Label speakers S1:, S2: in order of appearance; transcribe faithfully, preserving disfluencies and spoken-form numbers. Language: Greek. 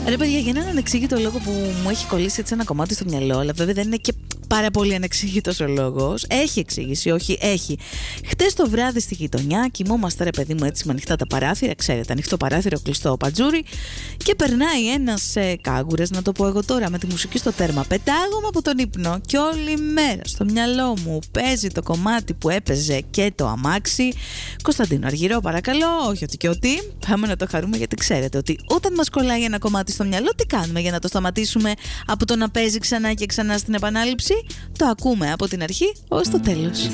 S1: Ρε παιδιά, για έναν ανεξήγητο λόγο που μου έχει κολλήσει έτσι ένα κομμάτι στο μυαλό, αλλά βέβαια δεν είναι και πάρα πολύ ανεξήγητος ο λόγος. Έχει εξήγηση, όχι, έχει. Χτες το βράδυ στη γειτονιά κοιμόμαστε, ρε παιδί μου, έτσι με ανοιχτά τα παράθυρα. Ξέρετε, ανοιχτό παράθυρο, κλειστό πατζούρι. Και περνάει ένας ε, κάγκουρας, να το πω εγώ τώρα, με τη μουσική στο τέρμα. Πετάγομαι από τον ύπνο και όλη μέρα στο μυαλό μου παίζει το κομμάτι που έπαιζε και το αμάξι. Κωνσταντίνο Αργυρό, παρακαλώ, όχι ότι και ότι. Πάμε να το χαρούμε, γιατί ξέρετε ότι όταν μας κολλάει ένα κομμάτι στο μυαλό, τι κάνουμε για να το σταματήσουμε από το να παίζει ξανά και ξανά στην επανάληψη? Το ακούμε από την αρχή ως το τέλος.